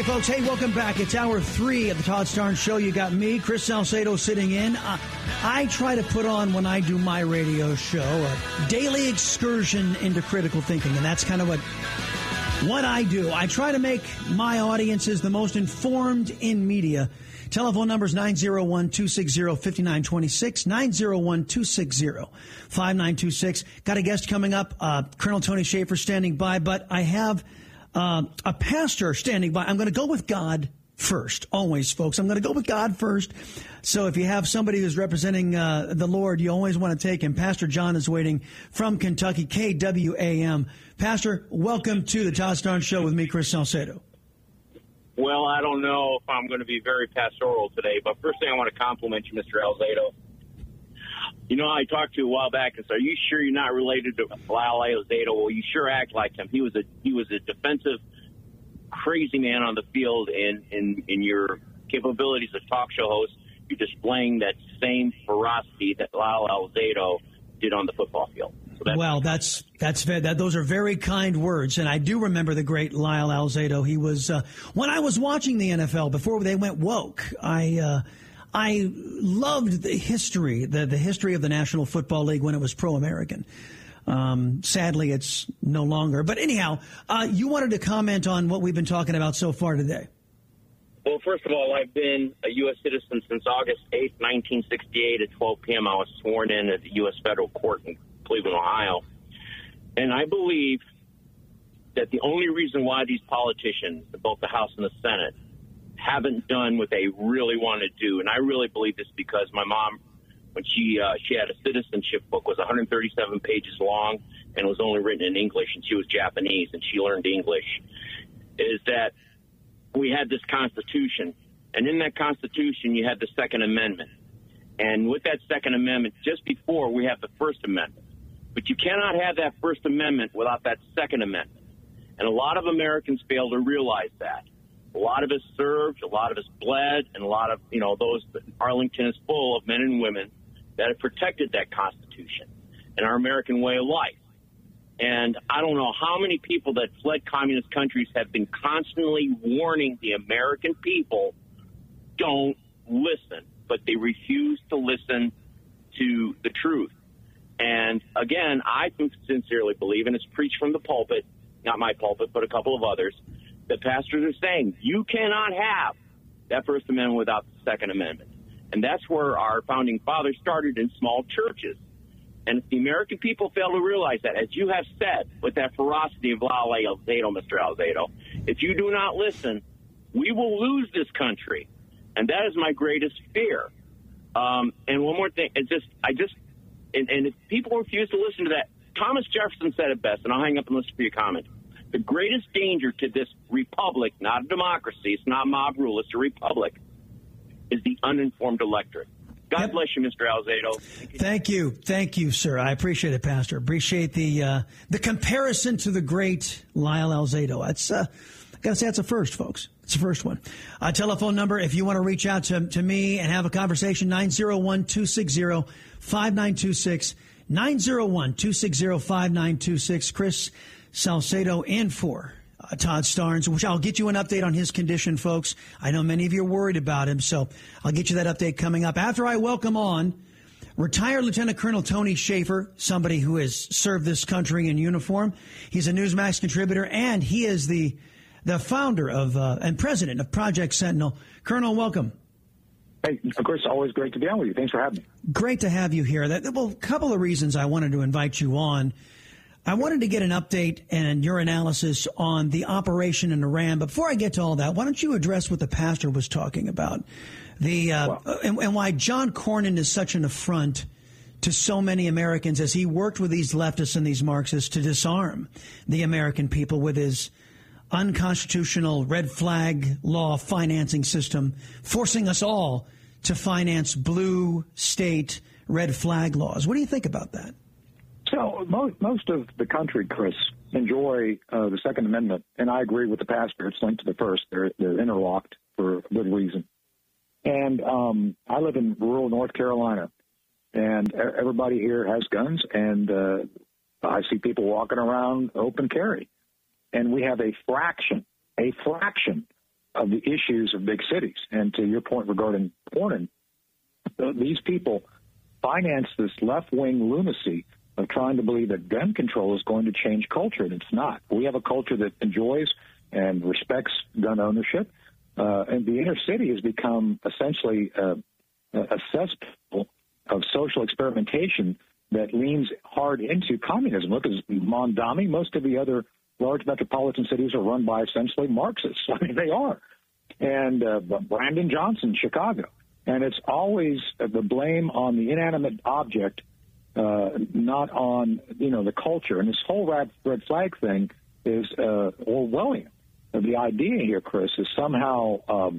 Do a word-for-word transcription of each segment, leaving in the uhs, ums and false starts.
folks. Hey, welcome back. It's hour three of the Todd Starnes Show. You got me, Chris Salcedo, sitting in. Uh, I try to put on, when I do my radio show, a daily excursion into critical thinking, and that's kind of what what I do. I try to make my audiences the most informed in media. Telephone number is nine oh one, two six zero, five nine two six, nine oh one, two six zero, five nine two six. Got a guest coming up, uh, Colonel Tony Shaffer standing by, but I have uh, a pastor standing by. I'm going to go with God first, always, folks. I'm going to go with God first. So if you have somebody who's representing uh, the Lord, you always want to take him. Pastor John is waiting from Kentucky, K W A M. Pastor, welcome to the Todd Starnes Show with me, Chris Salcedo. Well, I don't know if I'm going to be very pastoral today, but first thing I want to compliment you, Mister Alzado. You know, I talked to you a while back and said, "Are you sure you're not related to Lyle Alzado?" Well, you sure act like him. He was a he was a defensive, crazy man on the field, and in in your capabilities as talk show host, you're displaying that same ferocity that Lyle Alzado did on the football field. So that's well, that's that's that. Those are very kind words, and I do remember the great Lyle Alzado. He was uh, when I was watching the N F L before they went woke. I uh, I loved the history, the the history of the National Football League when it was pro-American. Um, sadly, it's no longer. But anyhow, uh, you wanted to comment on what we've been talking about so far today. Well, first of all, I've been a U S citizen since August eighth, nineteen sixty-eight at twelve p.m. I was sworn in at the U S federal court in Cleveland, Ohio. And I believe that the only reason why these politicians, both the House and the Senate, haven't done what they really want to do, and I really believe this because my mom, when she uh, she had a citizenship book, was one hundred thirty-seven pages long and was only written in English, and she was Japanese, and she learned English, is that we had this Constitution, and in that Constitution you had the Second Amendment. And with that Second Amendment, just before we have the First Amendment. But you cannot have that First Amendment without that Second Amendment. And a lot of Americans fail to realize that. A lot of us served, a lot of us bled, and a lot of, you know, those, Arlington is full of men and women that have protected that Constitution and our American way of life. And I don't know how many people that fled communist countries have been constantly warning the American people, don't listen. But they refuse to listen to the truth. And again, I sincerely believe, and it's preached from the pulpit, not my pulpit, but a couple of others, that pastors are saying, you cannot have that First Amendment without the Second Amendment. And that's where our founding fathers started, in small churches. And if the American people fail to realize that, as you have said, with that ferocity of Lyle Alzado, Mister Alzado, if you do not listen, we will lose this country. And that is my greatest fear. Um, and one more thing, it's just, I just, and, and if people refuse to listen to that, Thomas Jefferson said it best, and I'll hang up and listen for your comment. The greatest danger to this republic, not a democracy, it's not mob rule, it's a republic, is the uninformed electorate. God yep. bless you, Mister Alzado. Thank you. Thank you, sir. I appreciate it, Pastor. Appreciate the uh, the comparison to the great Lyle Alzado. That's, uh, I got to say, that's a first, folks. It's the first one. Uh, telephone number, if you want to reach out to, to me and have a conversation, nine oh one, two six zero, five nine two six, nine oh one, two six zero, five nine two six. Chris Salcedo in for uh, Todd Starnes, which I'll get you an update on his condition, folks. I know many of you are worried about him, so I'll get you that update coming up. After I welcome on retired Lieutenant Colonel Tony Shaffer, somebody who has served this country in uniform. He's a Newsmax contributor, and he is the the founder of uh, and president of Project Sentinel. Colonel, welcome. Hey, of course, always great to be on with you. Thanks for having me. Great to have you here. That, well, a couple of reasons I wanted to invite you on. I wanted to get an update and your analysis on the operation in Iran. But before I get to all that, why don't you address what the pastor was talking about, the uh, well, and, and why John Cornyn is such an affront to so many Americans as he worked with these leftists and these Marxists to disarm the American people with his unconstitutional red flag law financing system, forcing us all to finance blue state red flag laws. What do you think about that? So most, most of the country, Chris, enjoy uh, the Second Amendment, and I agree with the pastor. It's linked to the first. They're, they're interlocked for good reason. And um, I live in rural North Carolina, and everybody here has guns, and uh, I see people walking around open carry. And we have a fraction, a fraction of the issues of big cities. And to your point regarding Cornyn, these people finance this left-wing lunacy of trying to believe that gun control is going to change culture, and it's not. We have a culture that enjoys and respects gun ownership, uh, and the inner city has become essentially uh, a cesspool of social experimentation that leans hard into communism. Look at Mondami. Most of the other large metropolitan cities are run by essentially Marxists. I mean, they are. And uh, Brandon Johnson, Chicago. And it's always the blame on the inanimate object, uh, not on, you know, the culture. And this whole red, red flag thing is uh, Orwellian. The idea here, Chris, is somehow um,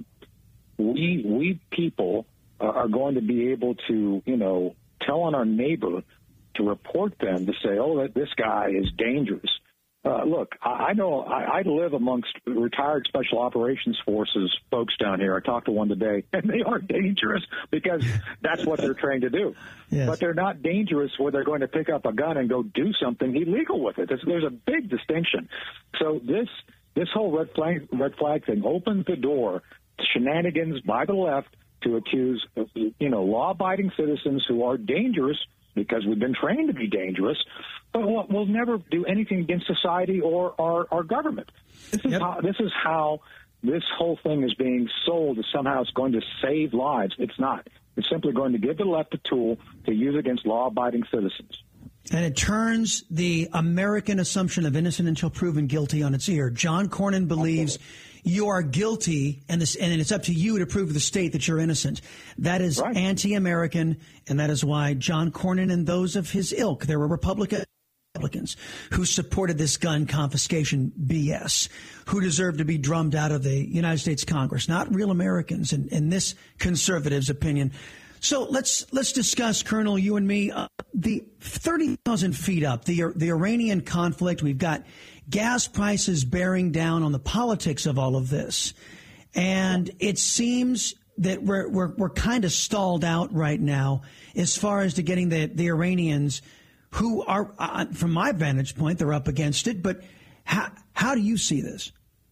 we we people are going to be able to, you know, tell on our neighbor to report them, to say, oh, that this guy is dangerous. Uh, look, I, I know I, I live amongst retired Special Operations Forces folks down here. I talked to one today, and they are dangerous because that's what they're trained to do. Yes. But they're not dangerous where they're going to pick up a gun and go do something illegal with it. There's, there's a big distinction. So this this whole red flag, red flag thing opens the door to shenanigans by the left to accuse, you know, law-abiding citizens who are dangerous because we've been trained to be dangerous, but we'll, we'll never do anything against society or our, our government. This is, yep. how, this is how this whole thing is being sold as somehow it's going to save lives. It's not. It's simply going to give the left a tool to use against law-abiding citizens. And it turns the American assumption of innocent until proven guilty on its ear. John Cornyn believes Absolutely. you are guilty, and, this, and it's up to you to prove to the state that you're innocent. That is right. anti-American, and that is why John Cornyn and those of his ilk, there were Republican, Republicans who supported this gun confiscation B S, who deserve to be drummed out of the United States Congress, not real Americans, in, in this conservative's opinion. So let's let's discuss, Colonel, you and me, uh, the thirty thousand feet up, the the Iranian conflict. We've got gas prices bearing down on the politics of all of this, and it seems that we're we're we're kind of stalled out right now as far as to getting the the Iranians, who are, uh, from my vantage point, they're up against it. But how how do you see this?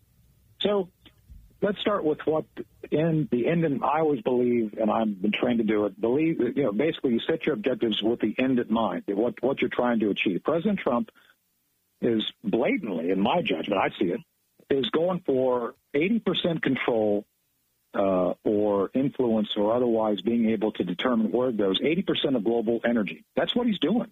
So let's start with what in the end. In, I always believe, and I've been trained to do it. Believe, you know, basically, you set your objectives with the end in mind. What what you're trying to achieve. President Trump is blatantly, in my judgment, I see it, is going for eighty percent control uh, or influence or otherwise being able to determine where it goes. eighty percent of global energy. That's what he's doing,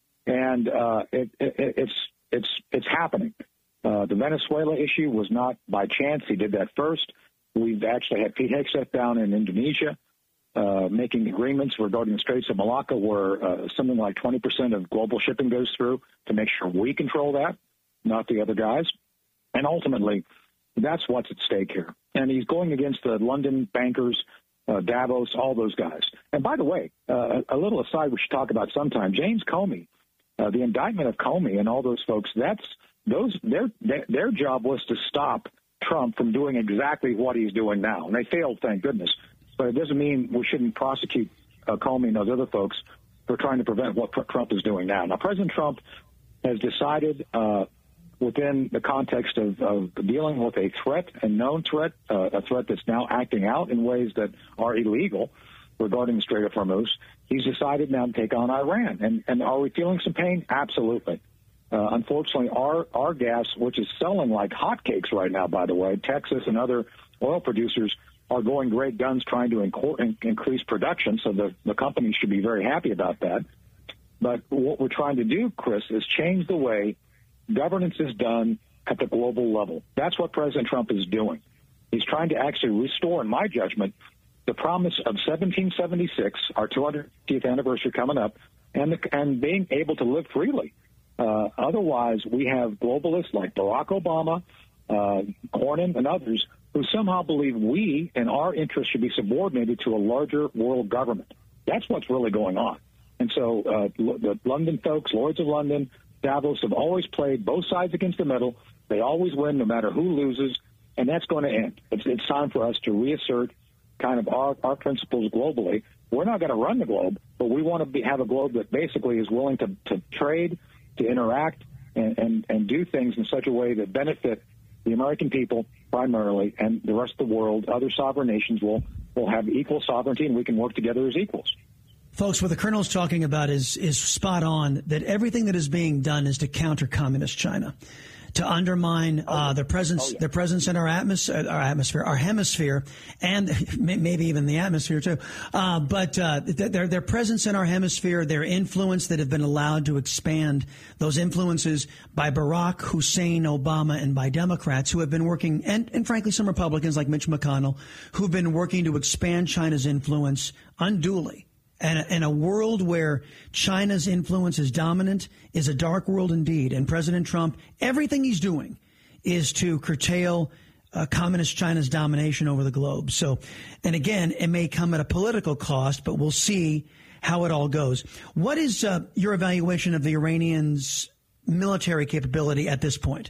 and uh, it, it, it's it's it's happening. Uh, the Venezuela issue was not by chance. He did that first. We've actually had Pete Hegseth down in Indonesia uh, making agreements regarding the Straits of Malacca where uh, something like twenty percent of global shipping goes through to make sure we control that, not the other guys. And ultimately, that's what's at stake here. And he's going against the London bankers, uh, Davos, all those guys. And by the way, uh, a little aside we should talk about sometime, James Comey, uh, the indictment of Comey and all those folks, that's Those their their job was to stop Trump from doing exactly what he's doing now, and they failed, thank goodness. But it doesn't mean we shouldn't prosecute uh, Comey and those other folks for trying to prevent what Trump is doing now. Now, President Trump has decided, uh, within the context of, of dealing with a threat, a known threat, uh, a threat that's now acting out in ways that are illegal regarding the Strait of Hormuz, he's decided now to take on Iran. And, and are we feeling some pain? Absolutely. Uh, unfortunately, our, our gas, which is selling like hotcakes right now, by the way, Texas and other oil producers are going great guns trying to inc- in- increase production, so the, the companies should be very happy about that. But what we're trying to do, Chris, is change the way governance is done at the global level. That's what President Trump is doing. He's trying to actually restore, in my judgment, the promise of seventeen seventy-six, our two hundred fiftieth anniversary coming up, and the, and being able to live freely. Uh, otherwise, we have globalists like Barack Obama, uh, Cornyn, and others who somehow believe we and our interests should be subordinated to a larger world government. That's what's really going on. And so uh, the London folks, Lords of London, Davos, have always played both sides against the middle. They always win no matter who loses, and that's going to end. It's, it's time for us to reassert kind of our, our principles globally. We're not going to run the globe, but we want to be, have a globe that basically is willing to, to trade, to interact, and, and, and do things in such a way that benefit the American people primarily, and the rest of the world, other sovereign nations will, will have equal sovereignty, and we can work together as equals. Folks, what the Colonel's talking about is is spot on, that everything that is being done is to counter Communist China, to undermine uh, their presence, oh, yeah. their presence in our atmosphere, our atmosphere, our hemisphere, and maybe even the atmosphere too. Uh, but uh, their their presence in our hemisphere, their influence that have been allowed to expand, those influences by Barack Hussein Obama and by Democrats who have been working, and, and frankly some Republicans like Mitch McConnell, who've been working to expand China's influence unduly. And in a world where China's influence is dominant is a dark world indeed. And President Trump, everything he's doing is to curtail uh, Communist China's domination over the globe. So, and again, it may come at a political cost, but we'll see how it all goes. What is uh, your evaluation of the Iranians' military capability at this point?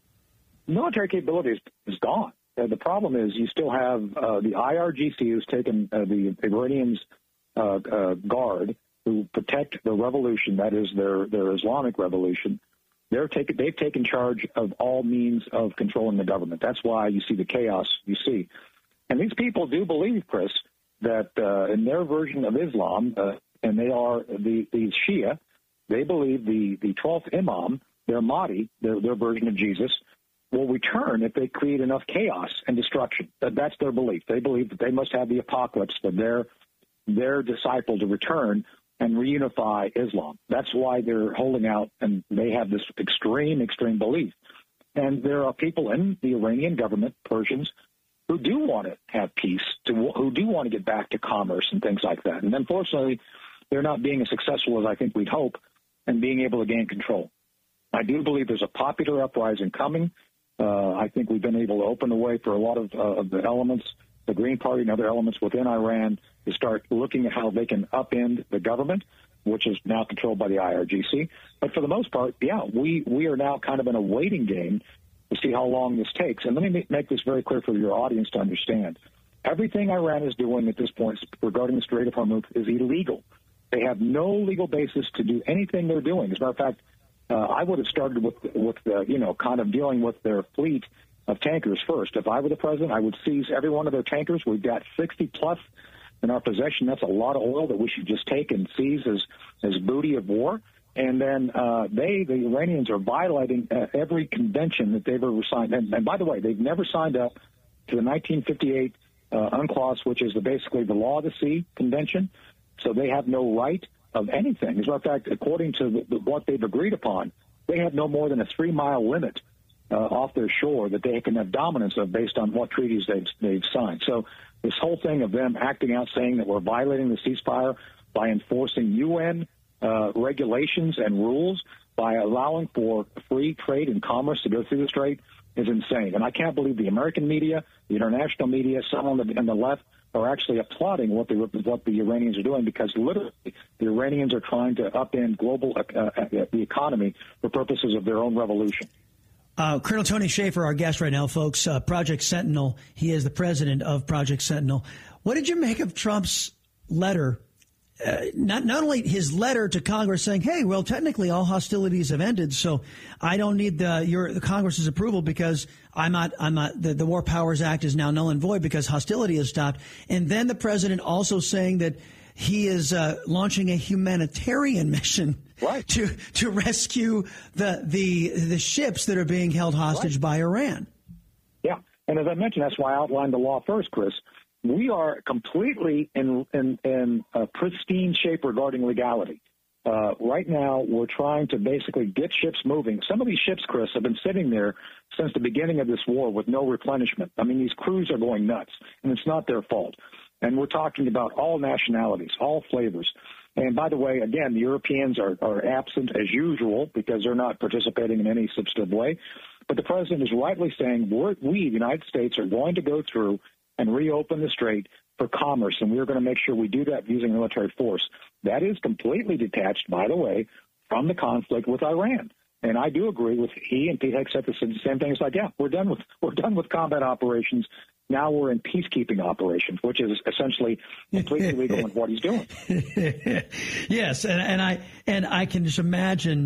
Military capability is, is gone. Uh, the problem is you still have uh, the I R G C who's taken uh, the Iranians' Uh, uh, guard who protect the revolution, that is their, their Islamic revolution. They're taken, they've taken charge of all means of controlling the government. That's why you see the chaos you see. And these people do believe, Chris, that uh, in their version of Islam, uh, and they are the, the Shia, they believe the, the twelfth Imam, their Mahdi, their, their version of Jesus, will return if they create enough chaos and destruction. That, that's their belief. They believe that they must have the apocalypse for their their disciple to return and reunify Islam. That's why they're holding out, and they have this extreme, extreme belief. And there are people in the Iranian government, Persians, who do want to have peace, to, who do want to get back to commerce and things like that. And unfortunately, they're not being as successful as I think we'd hope in being able to gain control. I do believe there's a popular uprising coming. Uh, I think we've been able to open the way for a lot of, uh, of the elements, the Green Party and other elements within Iran, to start looking at how they can upend the government, which is now controlled by the I R G C. But for the most part, yeah, we, we are now kind of in a waiting game to see how long this takes. And let me make this very clear for your audience to understand. Everything Iran is doing at this point regarding the Strait of Hormuz is illegal. They have no legal basis to do anything they're doing. As a matter of fact, uh, I would have started with, with uh, you know, kind of dealing with their fleet of tankers first. If I were the president, I would seize every one of their tankers. We've got sixty plus in our possession. That's a lot of oil that we should just take and seize as, as booty of war. And then uh, they, the Iranians, are violating uh, every convention that they've ever signed. And, and by the way, they've never signed up to the nineteen fifty-eight uh, UNCLOS, which is the, basically the Law of the Sea Convention. So they have no right of anything. As a matter of fact, according to the, the, what they've agreed upon, they have no more than a three-mile limit uh, off their shore that they can have dominance of based on what treaties they've, they've signed. So this whole thing of them acting out saying that we're violating the ceasefire by enforcing U N uh, regulations and rules, by allowing for free trade and commerce to go through the strait, is insane. And I can't believe the American media, the international media, some on the, on the left are actually applauding what the, what the Iranians are doing, because literally the Iranians are trying to upend global uh, uh, the economy for purposes of their own revolution. Uh, Colonel Tony Shaffer, our guest right now, folks, uh, Project Sentinel. He is the president of Project Sentinel. What did you make of Trump's letter? Uh, not not only his letter to Congress saying, hey, well, technically all hostilities have ended, so I don't need the, your the Congress's approval because I'm not, I'm not, the, the War Powers Act is now null and void because hostility has stopped. And then the president also saying that he is uh, launching a humanitarian mission right. to to rescue the the the ships that are being held hostage right. by Iran. Yeah, and as I mentioned, that's why I outlined the law first, Chris. We are completely in in, in a pristine shape regarding legality. Uh, right now, we're trying to basically get ships moving. Some of these ships, Chris, have been sitting there since the beginning of this war with no replenishment. I mean, these crews are going nuts, and it's not their fault. And we're talking about all nationalities, all flavors. And by the way, again, the Europeans are, are absent as usual because they're not participating in any substantive way. But the president is rightly saying we're, we, the United States, are going to go through and reopen the strait for commerce, and we're going to make sure we do that using military force. That is completely detached, by the way, from the conflict with Iran. And I do agree with he and Pete Hegseth said the same thing. It's like, yeah, we're done with we're done with combat operations. Now we're in peacekeeping operations, which is essentially completely legal in what he's doing. Yes, and, and I and I can just imagine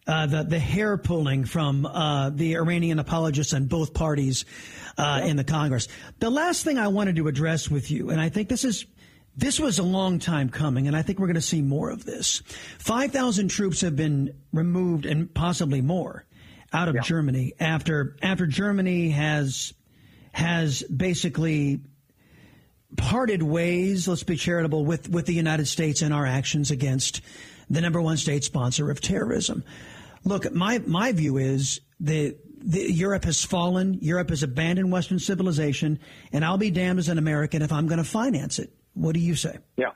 uh, the, the hair pulling from uh, the Iranian apologists on both parties uh, yeah. in the Congress. The last thing I wanted to address with you, and I think this is this was a long time coming, and I think we're going to see more of this. five thousand troops have been removed, and possibly more, out of yeah. Germany after after Germany has has basically parted ways, let's be charitable, with, with the United States in our actions against the number one state sponsor of terrorism. Look, my my view is the, the Europe has fallen. Europe has abandoned Western civilization, and I'll be damned as an American if I'm going to finance it. What do you say? Yeah.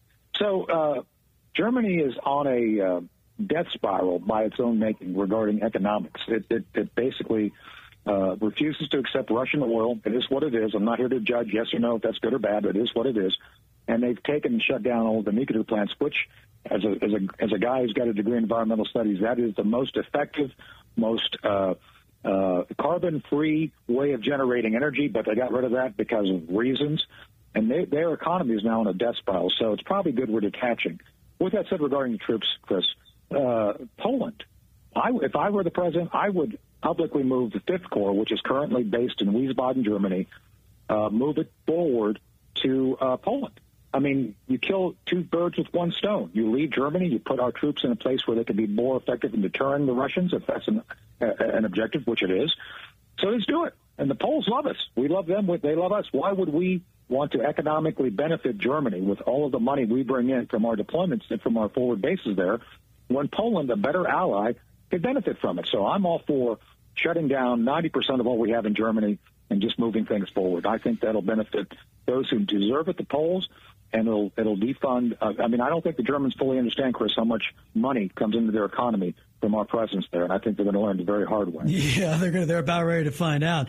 So uh, Germany is on a uh, death spiral by its own making regarding economics. It, it, it basically uh, refuses to accept Russian oil. It is what it is. I'm not here to judge yes or no if that's good or bad, but it is what it is. And they've taken and shut down all the nuclear plants, which, as a, as a, as a guy who's got a degree in environmental studies, that is the most effective, most uh, uh, carbon-free way of generating energy, but they got rid of that because of reasons. And they, their economy is now on a death spiral, so it's probably good we're detaching. With that said, regarding the troops, Chris, uh, Poland, I, if I were the president, I would publicly move the Fifth Corps, which is currently based in Wiesbaden, Germany, uh, move it forward to uh, Poland. I mean, you kill two birds with one stone. You leave Germany, you put our troops in a place where they can be more effective in deterring the Russians, if that's an, uh, an objective, which it is. So let's do it. And the Poles love us. We love them. They love us. Why would we want to economically benefit Germany with all of the money we bring in from our deployments and from our forward bases there, when Poland, a better ally, could benefit from it? So I'm all for shutting down ninety percent of what we have in Germany and just moving things forward. I think that'll benefit those who deserve it, the Poles, and it'll it'll defund. Uh, I mean, I don't think the Germans fully understand, Chris, how much money comes into their economy from our presence there, and I think they're going to learn the very hard way. Yeah, they're gonna, they're about ready to find out.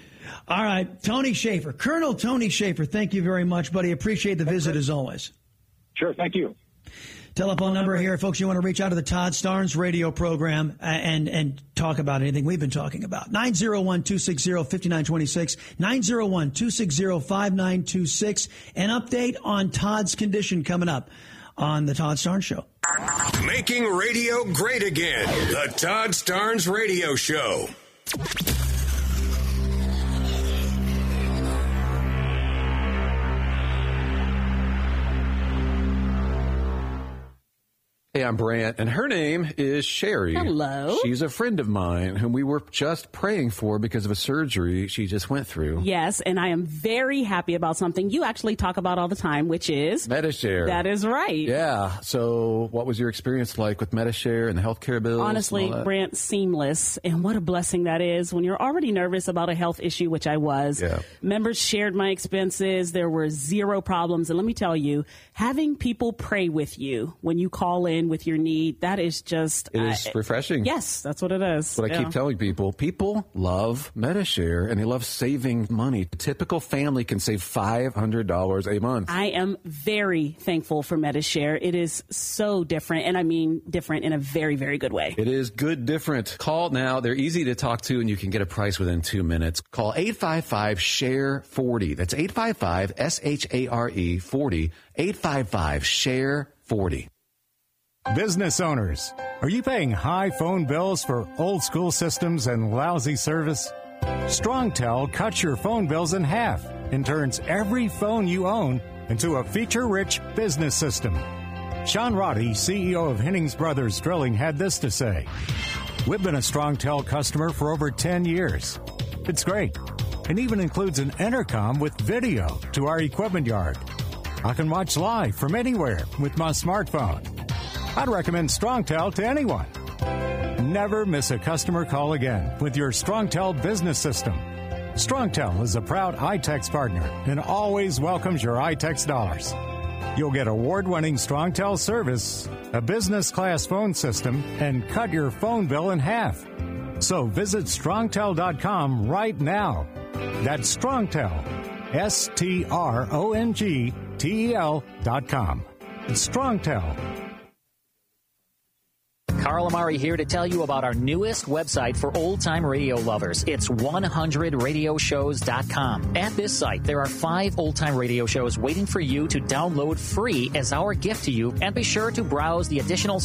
All right, Tony Shaffer, Colonel Tony Shaffer, thank you very much, buddy. Appreciate the visit as always. Sure, thank you. Telephone number here, folks. You want to reach out to the Todd Starnes radio program and and talk about anything we've been talking about. nine oh one, two six oh, five nine two six, nine oh one, two six oh, five nine two six. An update on Todd's condition coming up on the Todd Starnes Show. Making radio great again. The Todd Starnes Radio Show. Hey, I'm Brant, and her name is Sherry. Hello. She's a friend of mine whom we were just praying for because of a surgery she just went through. Yes, and I am very happy about something you actually talk about all the time, which is Medi-Share. That is right. Yeah. So what was your experience like with Medi-Share and the healthcare bills? Honestly, Brant, seamless. And what a blessing that is when you're already nervous about a health issue, which I was. Yeah. Members shared my expenses. There were zero problems. And let me tell you, having people pray with you when you call in with your need, that is just it is uh, refreshing. Yes, that's what it is. What yeah. I keep telling people, people love Medi-Share and they love saving money. A typical family can save five hundred dollars a month. I am very thankful for Medi-Share. It is so different, and I mean different in a very, very good way. It is good different. Call now. They're easy to talk to, and you can get a price within two minutes. Call eight five five, S H A R E, forty. That's eight five five, S H A R E, forty. eight five five, S H A R E, forty. Business owners, are you paying high phone bills for old school systems and lousy service? StrongTel cuts your phone bills in half and turns every phone you own into a feature-rich business system. Sean Roddy, C E O of Hennings Brothers Drilling, had this to say. We've been a StrongTel customer for over ten years. It's great, and even includes an intercom with video to our equipment yard. I can watch live from anywhere with my smartphone. I'd recommend StrongTel to anyone. Never miss a customer call again with your StrongTel business system. StrongTel is a proud iTex partner and always welcomes your iTex dollars. You'll get award-winning StrongTel service, a business-class phone system, and cut your phone bill in half. So visit strongtel dot com right now. That's StrongTel, S T R O N G T E L dot com. It's StrongTel. Carl Amari here to tell you about our newest website for old-time radio lovers. It's one hundred radio shows dot com. At this site, there are five old-time radio shows waiting for you to download free as our gift to you, and be sure to browse the additional